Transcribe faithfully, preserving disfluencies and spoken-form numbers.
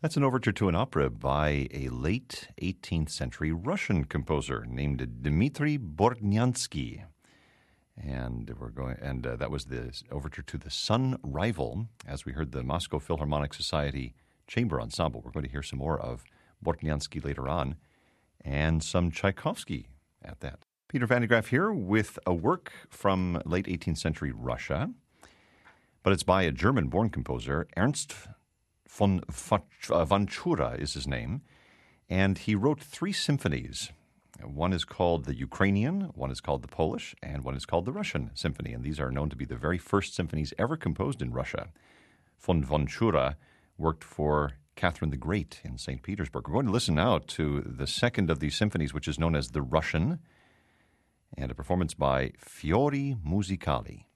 That's an overture to an opera by a late eighteenth century Russian composer named Dmitri Bortnyansky. And we're going, and uh, that was the overture to the Sun Rival, as we heard the Moscow Philharmonic Society Chamber Ensemble. We're going to hear some more of Bortnyansky later on, and some Tchaikovsky at that. Peter Van de Graaff here with a work from late eighteenth century Russia, but it's by a German-born composer, Ernst von Vanchura is his name, and he wrote three symphonies. One is called the Ukrainian, one is called the Polish, and one is called the Russian Symphony, and these are known to be the very first symphonies ever composed in Russia. Von Vanchura worked for Catherine the Great in Saint Petersburg. We're going to listen now to the second of these symphonies, which is known as the Russian, and a performance by Fiori Musicali.